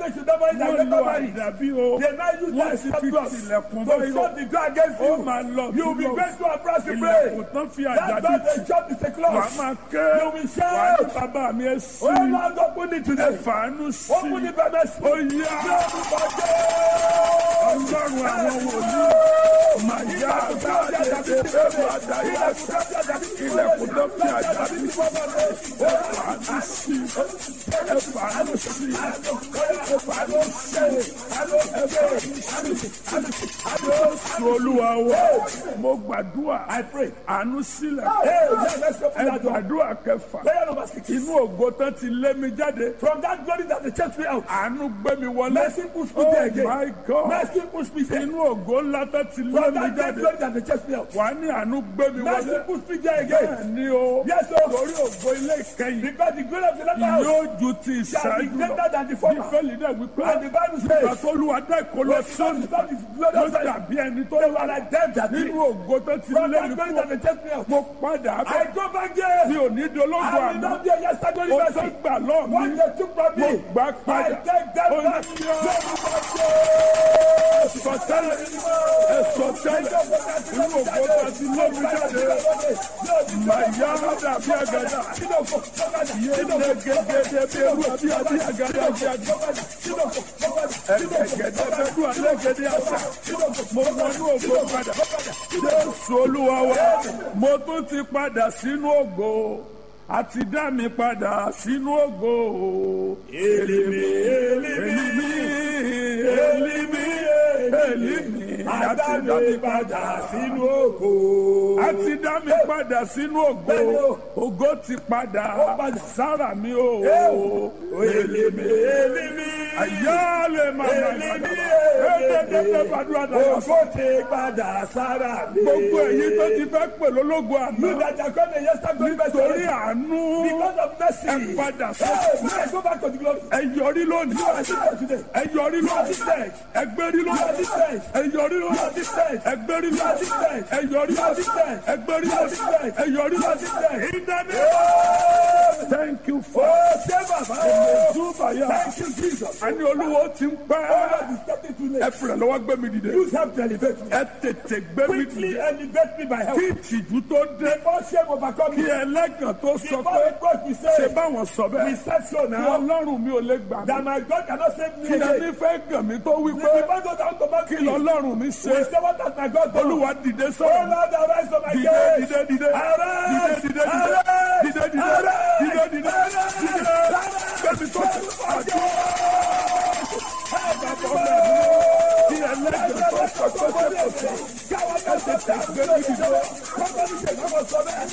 they should never eat and wọ́n get lo married. àdàbí o. They now use wọ́n their sì fi surplus tilẹ̀kùn to báyìí. shut the door against ó you. máa lọ You will be túbọ̀. grateful and proud to pray. ilẹ̀kùn tán fi That àdàbí door tì. they shut is a wàá close. máa ké. You will wàá ní shout. bàbá mi ẹ sí. Oh Lord, open it ẹ today. fàánú sí. Open it by mercy. ó yá. ọlọ́run àwọn wòlíì. màá yá àgbáyé ẹ̀rọ àdáyé àṣà. ilẹ̀kùn tán fi àdàbí tì. ẹ fàánú sí. ẹ fàánú sí. ẹ fàánú sí. Jésù Olúwa wa, mo gbàdúrà, I pray. àánú sílẹ̀. Hey, let's open Ẹ that door. gbàdúrà kẹfà. Prayer number 6. Inú ògo tán ti lé mi jáde. From that glory that the church me out. Àánú gbé mi wọlé. Mercy push me there Oh again. my God. Mercy push me there. Inú ògo ńlá tán ti lé From mi that great jáde. glory that the church me out. Wà á ní àánú gbé mi Mercy wọlé. push me there again. Bẹ́ẹ̀ni o. Yes, sir. Torí ògo ilé ìkẹyìn. Because the glory of the latter house Yóò ju ti shall be ìṣáájú greater lọ. than the former. Bíbélì náà wípé. And the Bible says, Ìgbàsólúwa dá ìkólọ sọ́ọ̀nù. that is Ló glorious. dàbí ẹni tó They wà were like them that did. nínú ògo tó ti From lé that mi glory kúrò. that the church me out. Mo padà bọ̀. I go back there. Mi ò ní dológo I will àná. not be a yesterday Ó tó mercy. gbà lọ́ọ̀ What mi. they took from Mo me, gbà I padà. take them Ó ní back. sọtẹ́lẹ̀. Sọtẹ́lẹ̀. Inú ògo tó ti lé mi jáde. Màyá dàbí àgàdà. Yéé gẹ́gẹ́dẹ́ bí ewu àbí àbí àgàdà àbí àgàdà. Ẹ̀gẹ́dẹ́ bẹ́ẹ̀ dùn alẹ́ gẹ́dẹ́ àṣà. Mo wọnú ògo padà. Jésù Olúwa wa, mo tún ti padà sínú ògo. Àti dá mi padà sínú ògo. Èlìmí, èlìmí, èlìmí, èlìmí. Àti dá mi padà sínú ògo. Àti dá mi padà sínú ògo. Ògo ti padà sára mi o. Èlìmí, èlìmí. Àyálẹ̀ màmá ìbàdàn. Ẹ̀ẹ́dẹ́gbẹ́ gbàdúrà dára. Ògo ti padà sára mi. Gbogbo èyí tó ti fẹ́ pè lólógo àná. You that are going to yesterday mercy. Nítorí àánú. Because of mercy. Ẹ padà sọ. Hey, go back to the glory. Ẹ yọrí lónìí. You are this today. Ẹ yọrí You are lónìí. this stage. Ẹ gbérí You are lónìí. this stage. Ẹ yọrí You are lónìí. this stage. Ẹ gbérí You are lónìí. this stage. Ẹ yọrí You are this lónìí. stage. Ẹ gbérí You are this lónìí. stage. Ẹ yọrí You are this lónìí. stage. In the name. Oh, Thank you for. Baba. Zubaya. Thank you, Jesus. Àní Olúwo ti ń pẹ́. Oh, Lord, you stepped into Ẹ late. fìrẹ̀ lọ́wọ́ gbé mi dìde. Use help to elevate me. Ẹ tètè gbé mi Quickly dìde. elevate me by help. Kí ìtìjú tó dé. Before shame overcome Kí me. ẹlẹ́gàn tó sọ Before pé. the God we Ṣé say, báwọn sọ we bẹ́ẹ̀? said so Kí now, Ọlọ́run mi ò lè gbà mí. that my God cannot save me Kí again. ẹni fẹ́ gàn mí tó wí The pé. people go down to back Kí me. lọ́lọ́run mi We ṣe. say, what has my God done? Olúwa dìde Oh, sọ̀rọ̀. Lord, arise from my Dìde case. dìde dìde. Arise. Dìde dìde dìde. Arise. Dìde dìde. Arise. Dìde dìde. Dìde. Bẹ́ẹ̀ni tó ti pàjọ́. Kí ẹlẹ́gàn tó sọ pé ṣe kò sọ. Ẹ tètè gbé mi dìde.